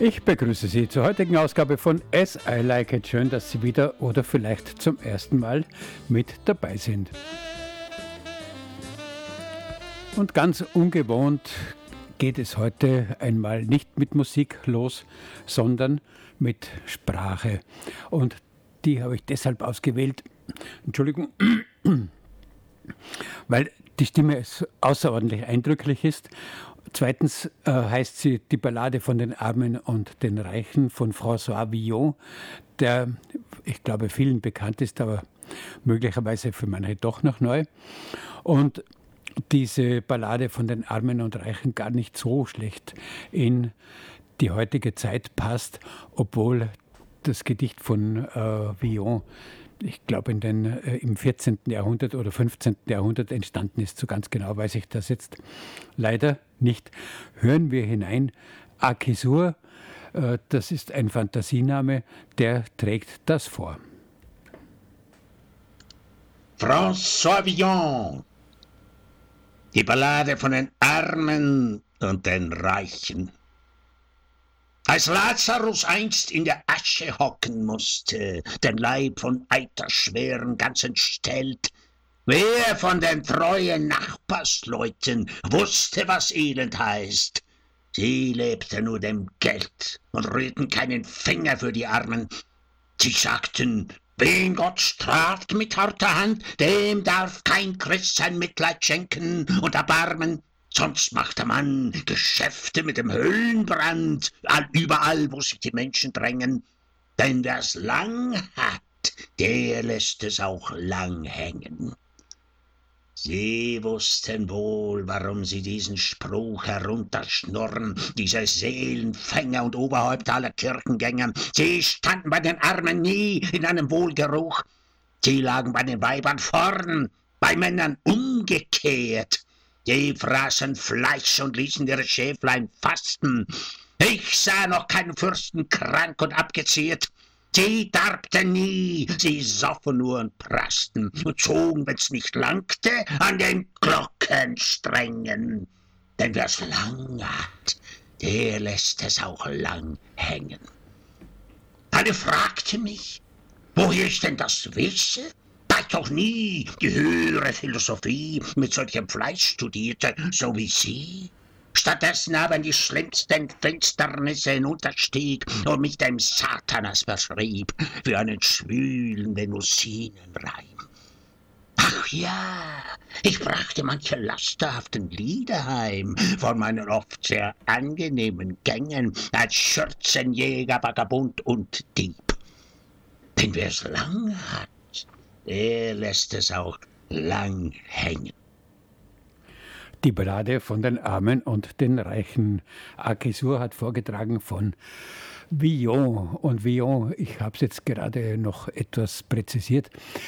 Ich begrüße Sie zur heutigen Ausgabe von As I Like It. Schön, dass Sie wieder oder vielleicht zum ersten Mal mit dabei sind. Und ganz ungewohnt geht es heute einmal nicht mit Musik los, sondern mit Sprache. Und die habe ich deshalb ausgewählt, Entschuldigung, weil die Stimme außerordentlich eindrücklich ist. Zweitens heißt sie Die Ballade von den Armen und den Reichen von François Villon, der, ich glaube, vielen bekannt ist, aber möglicherweise für manche doch noch neu. Und diese Ballade von den Armen und Reichen gar nicht so schlecht in die heutige Zeit passt, obwohl das Gedicht von Villon, ich glaube, im 14. Jahrhundert oder 15. Jahrhundert entstanden ist. So ganz genau weiß ich das jetzt leider nicht. Hören wir hinein. Akisur, das ist ein Fantasiename, der trägt das vor. François Villon, die Ballade von den Armen und den Reichen. Als Lazarus einst in der Asche hocken musste, den Leib von Eiterschweren ganz entstellt, wer von den treuen Nachbarsleuten wusste, was Elend heißt? Sie lebten nur dem Geld und rührten keinen Finger für die Armen. Sie sagten, wen Gott straft mit harter Hand, dem darf kein Christ sein Mitleid schenken und erbarmen. Sonst macht der Mann Geschäfte mit dem Höllenbrand, überall, wo sich die Menschen drängen. Denn wer's lang hat, der lässt es auch lang hängen. Sie wussten wohl, warum sie diesen Spruch herunterschnurren, diese Seelenfänger und Oberhäupter aller Kirchengänger. Sie standen bei den Armen nie in einem Wohlgeruch. Sie lagen bei den Weibern vorn, bei Männern umgekehrt. Die fraßen Fleisch und ließen ihre Schäflein fasten. Ich sah noch keinen Fürsten krank und abgezehrt. Sie darbten nie, sie soffen nur und prasten und zogen, wenn's nicht langte, an den Glockensträngen. Denn wer's lang hat, der lässt es auch lang hängen. Eine fragte mich, woher ich denn das wisse? Da ich doch nie die höhere Philosophie mit solchem Fleisch studierte, so wie Sie. Stattdessen aber in die schlimmsten Finsternisse hinunterstieg und mich dem Satanas verschrieb für einen schwülen Venusinenreim. Ach ja, ich brachte manche lasterhaften Lieder heim von meinen oft sehr angenehmen Gängen als Schürzenjäger, Vagabund und Dieb. Denn wer's lang hat, der lässt es auch lang hängen. Die Ballade von den Armen und den Reichen. Akisur hat vorgetragen von Villon. Und Villon, ich habe es jetzt gerade noch etwas präzisiert,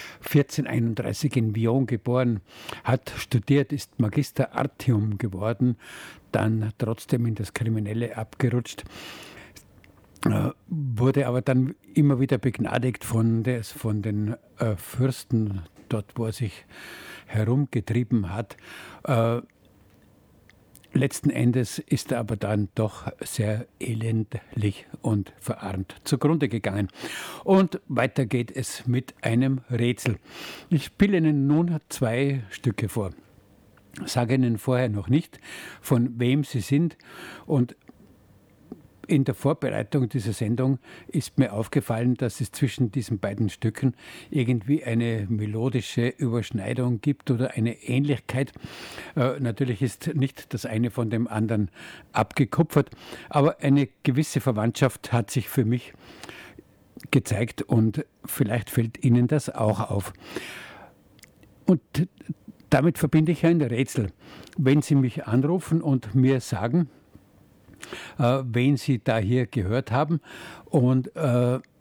1431 in Villon geboren, hat studiert, ist Magister Artium geworden, dann trotzdem in das Kriminelle abgerutscht, wurde aber dann immer wieder begnadigt von den Fürsten, dort wo er sich herumgetrieben hat. Letzten Endes ist er aber dann doch sehr elendlich und verarmt zugrunde gegangen. Und weiter geht es mit einem Rätsel. Ich spiele Ihnen nun 2 Stücke vor. Sage Ihnen vorher noch nicht, von wem sie sind, und in der Vorbereitung dieser Sendung ist mir aufgefallen, dass es zwischen diesen beiden Stücken irgendwie eine melodische Überschneidung gibt oder eine Ähnlichkeit. Natürlich ist nicht das eine von dem anderen abgekupfert, aber eine gewisse Verwandtschaft hat sich für mich gezeigt und vielleicht fällt Ihnen das auch auf. Und damit verbinde ich ein Rätsel. Wenn Sie mich anrufen und mir sagen, wen Sie da hier gehört haben und